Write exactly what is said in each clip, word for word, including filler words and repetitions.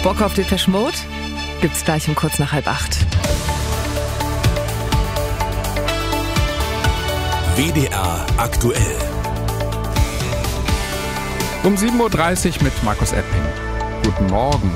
Bock auf Depeche Mode? Gibt's gleich um kurz nach halb acht. W D R aktuell. Um sieben Uhr dreißig mit Markus Epping. Guten Morgen.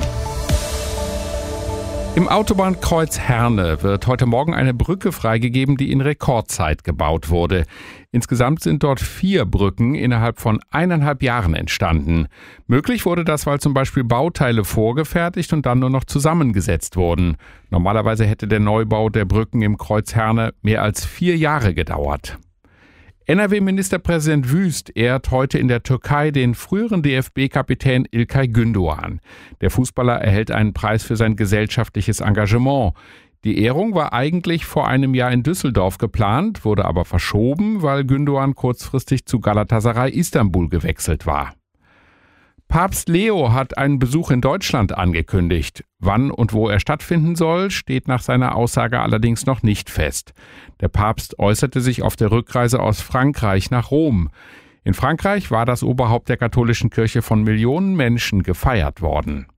Im Autobahnkreuz Herne wird heute Morgen eine Brücke freigegeben, die in Rekordzeit gebaut wurde. Insgesamt sind dort vier Brücken innerhalb von eineinhalb Jahren entstanden. Möglich wurde das, weil zum Beispiel Bauteile vorgefertigt und dann nur noch zusammengesetzt wurden. Normalerweise hätte der Neubau der Brücken im Kreuz Herne mehr als vier Jahre gedauert. N R W-Ministerpräsident Wüst ehrt heute in der Türkei den früheren D F B-Kapitän İlkay Gündoğan. Der Fußballer erhält einen Preis für sein gesellschaftliches Engagement. Die Ehrung war eigentlich vor einem Jahr in Düsseldorf geplant, wurde aber verschoben, weil Gündoğan kurzfristig zu Galatasaray Istanbul gewechselt war. Papst Leo hat einen Besuch in Deutschland angekündigt. Wann und wo er stattfinden soll, steht nach seiner Aussage allerdings noch nicht fest. Der Papst äußerte sich auf der Rückreise aus Frankreich nach Rom. In Frankreich war das Oberhaupt der katholischen Kirche von Millionen Menschen gefeiert worden.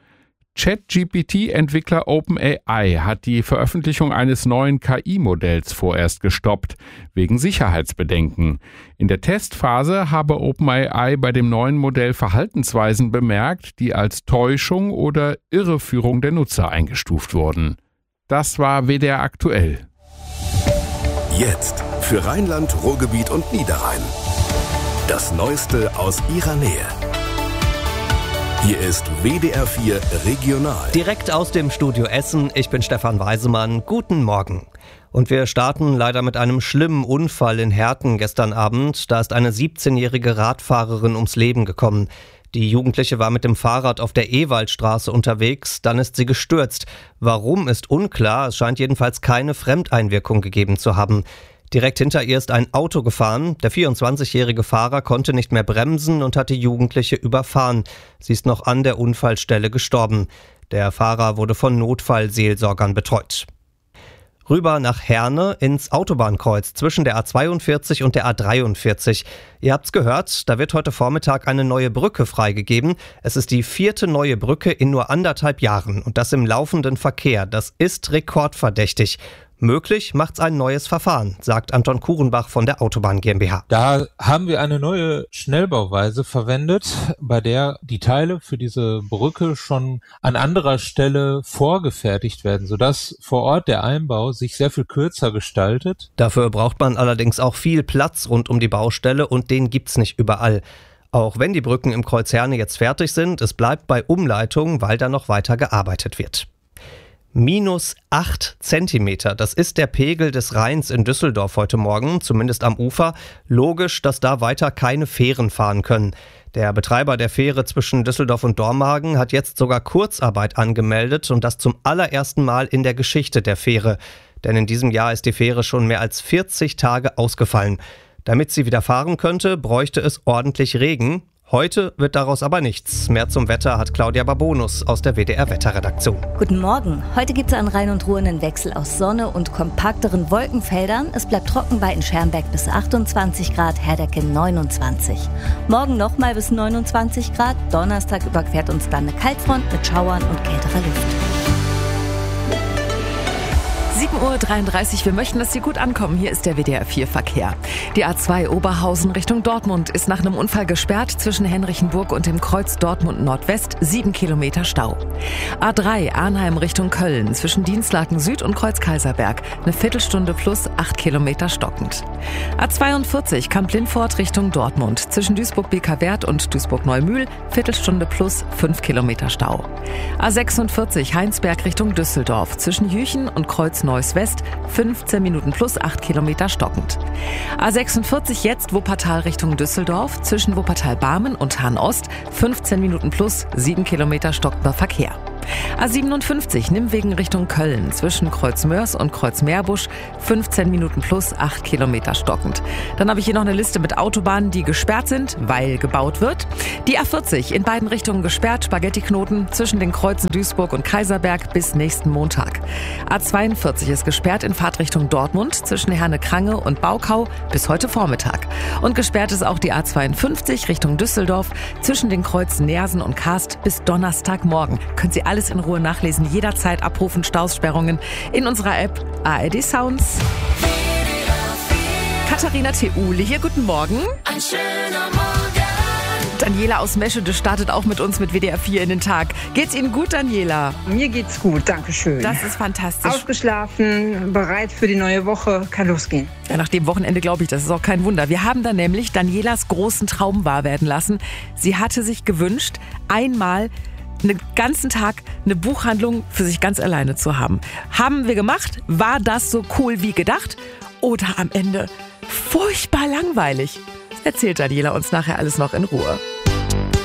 ChatGPT-Entwickler OpenAI hat die Veröffentlichung eines neuen K I-Modells vorerst gestoppt, wegen Sicherheitsbedenken. In der Testphase habe OpenAI bei dem neuen Modell Verhaltensweisen bemerkt, die als Täuschung oder Irreführung der Nutzer eingestuft wurden. Das war W D R aktuell. Jetzt für Rheinland, Ruhrgebiet und Niederrhein. Das Neueste aus ihrer Nähe. Hier ist W D R vier Regional. Direkt aus dem Studio Essen, ich bin Stefan Weisemann. Guten Morgen. Und wir starten leider mit einem schlimmen Unfall in Herten gestern Abend. Da ist eine siebzehnjährige Radfahrerin ums Leben gekommen. Die Jugendliche war mit dem Fahrrad auf der Ewaldstraße unterwegs, dann ist sie gestürzt. Warum, ist unklar, es scheint jedenfalls keine Fremdeinwirkung gegeben zu haben. Direkt hinter ihr ist ein Auto gefahren. Der vierundzwanzigjährige Fahrer konnte nicht mehr bremsen und hat die Jugendliche überfahren. Sie ist noch an der Unfallstelle gestorben. Der Fahrer wurde von Notfallseelsorgern betreut. Rüber nach Herne ins Autobahnkreuz zwischen der A zweiundvierzig und der A dreiundvierzig. Ihr habt's gehört, da wird heute Vormittag eine neue Brücke freigegeben. Es ist die vierte neue Brücke in nur anderthalb Jahren und das im laufenden Verkehr. Das ist rekordverdächtig. Möglich macht's ein neues Verfahren, sagt Anton Kurenbach von der Autobahn GmbH. Da haben wir eine neue Schnellbauweise verwendet, bei der die Teile für diese Brücke schon an anderer Stelle vorgefertigt werden, sodass vor Ort der Einbau sich sehr viel kürzer gestaltet. Dafür braucht man allerdings auch viel Platz rund um die Baustelle und den gibt's nicht überall. Auch wenn die Brücken im Kreuz Herne jetzt fertig sind, es bleibt bei Umleitung, weil da noch weiter gearbeitet wird. Minus acht Zentimeter, das ist der Pegel des Rheins in Düsseldorf heute Morgen, zumindest am Ufer. Logisch, dass da weiter keine Fähren fahren können. Der Betreiber der Fähre zwischen Düsseldorf und Dormagen hat jetzt sogar Kurzarbeit angemeldet und das zum allerersten Mal in der Geschichte der Fähre. Denn in diesem Jahr ist die Fähre schon mehr als vierzig Tage ausgefallen. Damit sie wieder fahren könnte, bräuchte es ordentlich Regen. Heute wird daraus aber nichts. Mehr zum Wetter hat Claudia Babonus aus der W D R-Wetterredaktion. Guten Morgen. Heute gibt es an Rhein und Ruhr einen Wechsel aus Sonne und kompakteren Wolkenfeldern. Es bleibt trocken bei in Schermbeck bis achtundzwanzig Grad, Herdecke neunundzwanzig. Morgen nochmal bis neunundzwanzig Grad. Donnerstag überquert uns dann eine Kaltfront mit Schauern und kälterer Luft. sieben Uhr dreiunddreißig, wir möchten, dass Sie gut ankommen. Hier ist der W D R vier Verkehr. Die A zwei Oberhausen Richtung Dortmund ist nach einem Unfall gesperrt. Zwischen Henrichenburg und dem Kreuz Dortmund Nordwest sieben Kilometer Stau. A drei Arnheim Richtung Köln zwischen Dienstlaken Süd und Kreuz Kaiserberg eine Viertelstunde plus acht Kilometer stockend. A zweiundvierzig Kamp-Lindfort Richtung Dortmund zwischen Duisburg-Beker-Wert und Duisburg-Neumühl Viertelstunde plus fünf Kilometer Stau. A sechsundvierzig Heinsberg Richtung Düsseldorf zwischen Jüchen und Kreuz Neuss West fünfzehn Minuten plus acht Kilometer stockend. A sechsundvierzig jetzt Wuppertal Richtung Düsseldorf zwischen Wuppertal-Barmen und Hahn Ost fünfzehn Minuten plus sieben Kilometer stockender Verkehr. A siebenundfünfzig Nimwegen Richtung Köln zwischen Kreuzmörs und Kreuzmeerbusch fünfzehn Minuten plus acht Kilometer stockend. Dann habe ich hier noch eine Liste mit Autobahnen, die gesperrt sind, weil gebaut wird. Die A vierzig in beiden Richtungen gesperrt, Spaghettiknoten zwischen den Kreuzen Duisburg und Kaiserberg bis nächsten Montag. A zweiundvierzig ist gesperrt in Fahrtrichtung Dortmund zwischen Herne-Krange und Baukau bis heute Vormittag. Und gesperrt ist auch die A zweiundfünfzig Richtung Düsseldorf zwischen den Kreuzen Neersen und Karst bis Donnerstagmorgen. Können Sie alles in Ruhe nachlesen, jederzeit abrufen, Staussperrungen in unserer App A R D Sounds. Katharina Theule hier, guten Morgen. Ein schöner Morgen. Daniela aus Meschede startet auch mit uns mit W D R vier in den Tag. Geht's Ihnen gut, Daniela? Mir geht's gut, danke schön. Das ist fantastisch. Ausgeschlafen, bereit für die neue Woche, kann losgehen. Ja, nach dem Wochenende glaube ich, das ist auch kein Wunder. Wir haben da nämlich Danielas großen Traum wahr werden lassen. Sie hatte sich gewünscht, einmal einen ganzen Tag eine Buchhandlung für sich ganz alleine zu haben. Haben wir gemacht? War das so cool wie gedacht? Oder am Ende furchtbar langweilig? Erzählt Daniela uns nachher alles noch in Ruhe.